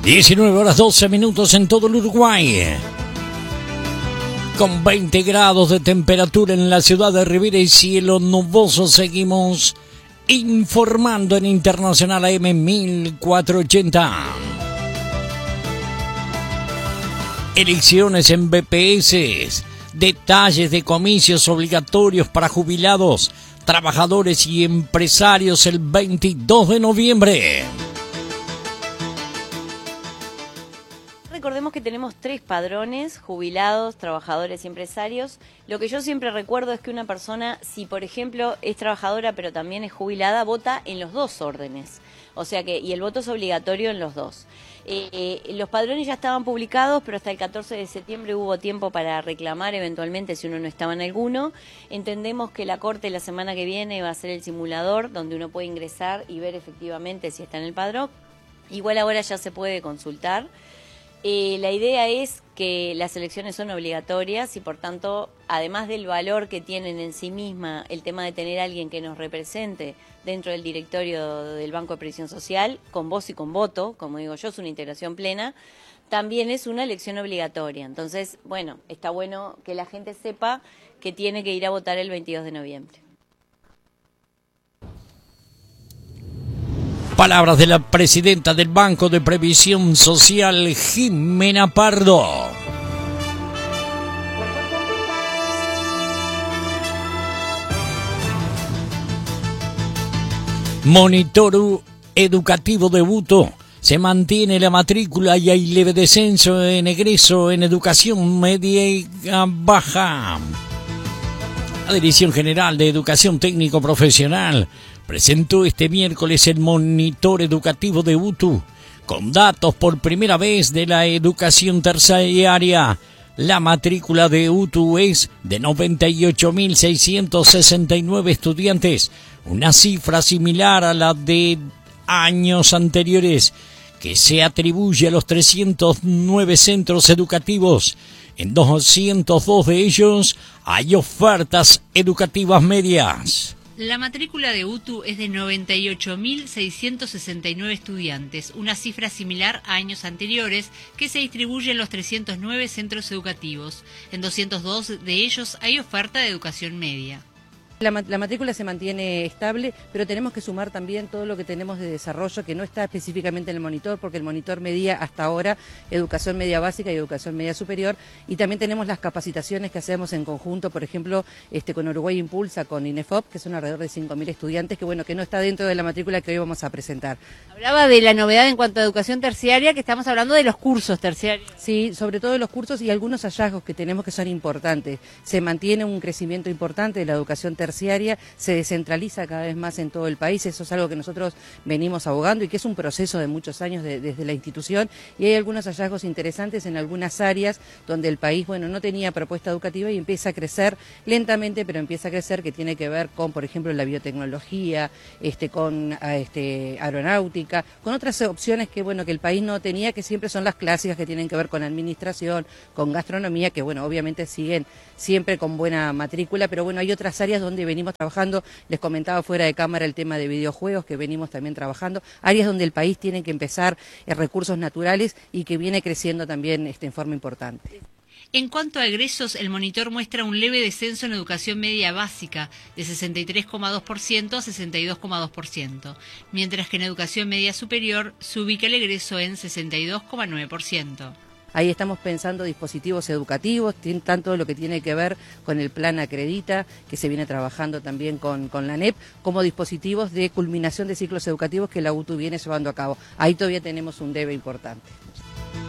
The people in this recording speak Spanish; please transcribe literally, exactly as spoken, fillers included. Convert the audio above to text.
diecinueve horas doce minutos en todo el Uruguay. Con veinte grados de temperatura en la ciudad de Rivera y cielo nuboso, seguimos informando en Internacional A M mil cuatrocientos ochenta. Elecciones en B P S, detalles de comicios obligatorios para jubilados, trabajadores y empresarios el veintidós de noviembre. Recordemos que tenemos tres padrones: jubilados, trabajadores y empresarios. Lo que yo siempre recuerdo es que una persona, si por ejemplo es trabajadora pero también es jubilada, vota en los dos órdenes. O sea que, y el voto es obligatorio en los dos. Eh, eh, los padrones ya estaban publicados, pero hasta el catorce de septiembre hubo tiempo para reclamar eventualmente si uno no estaba en alguno. Entendemos que la Corte la semana que viene va a hacer el simulador donde uno puede ingresar y ver efectivamente si está en el padrón. Igual ahora ya se puede consultar. Eh, la idea es que las elecciones son obligatorias y por tanto, además del valor que tienen en sí misma el tema de tener a alguien que nos represente dentro del directorio del Banco de Previsión Social, con voz y con voto, como digo yo, es una integración plena, también es una elección obligatoria. Entonces, bueno, está bueno que la gente sepa que tiene que ir a votar el veintidós de noviembre. Palabras de la presidenta del Banco de Previsión Social, Jimena Pardo. Monitor educativo de Uto. Se mantiene la matrícula y hay leve descenso en egreso en educación media y baja. La Dirección General de Educación Técnico Profesional presentó este miércoles el monitor educativo de U T U, con datos por primera vez de la educación terciaria. La matrícula de U T U es de noventa y ocho mil seiscientos sesenta y nueve estudiantes, una cifra similar a la de años anteriores, que se atribuye a los trescientos nueve centros educativos. En doscientos dos de ellos hay ofertas educativas medias. La matrícula de U T U es de noventa y ocho mil seiscientos sesenta y nueve estudiantes, una cifra similar a años anteriores, que se distribuye en los trescientos nueve centros educativos. En doscientos dos de ellos hay oferta de educación media. La, la matrícula se mantiene estable, pero tenemos que sumar también todo lo que tenemos de desarrollo que no está específicamente en el monitor, porque el monitor medía hasta ahora educación media básica y educación media superior, y también tenemos las capacitaciones que hacemos en conjunto, por ejemplo, este, con Uruguay Impulsa, con INEFOP, que son alrededor de cinco mil estudiantes, que bueno, que no está dentro de la matrícula que hoy vamos a presentar. Hablaba de la novedad en cuanto a educación terciaria, que estamos hablando de los cursos terciarios. Sí, sobre todo de los cursos y algunos hallazgos que tenemos que son importantes. Se mantiene un crecimiento importante de la educación terciaria, se descentraliza cada vez más en todo el país, eso es algo que nosotros venimos abogando y que es un proceso de muchos años de, desde la institución, y hay algunos hallazgos interesantes en algunas áreas donde el país, bueno, no tenía propuesta educativa y empieza a crecer lentamente, pero empieza a crecer, que tiene que ver con, por ejemplo, la biotecnología, este, con este, aeronáutica, con otras opciones que, bueno, que el país no tenía, que siempre son las clásicas que tienen que ver con administración, con gastronomía, que, bueno, obviamente siguen siempre con buena matrícula, pero bueno, hay otras áreas donde venimos trabajando, les comentaba fuera de cámara el tema de videojuegos, que venimos también trabajando, áreas donde el país tiene que empezar eh, recursos naturales y que viene creciendo también este, en forma importante. En cuanto a egresos, el monitor muestra un leve descenso en educación media básica, de sesenta y tres coma dos por ciento a sesenta y dos coma dos por ciento, mientras que en educación media superior se ubica el egreso en sesenta y dos coma nueve por ciento. Ahí estamos pensando dispositivos educativos, tanto lo que tiene que ver con el plan Acredita, que se viene trabajando también con, con la ANEP, como dispositivos de culminación de ciclos educativos que la U T U viene llevando a cabo. Ahí todavía tenemos un debe importante.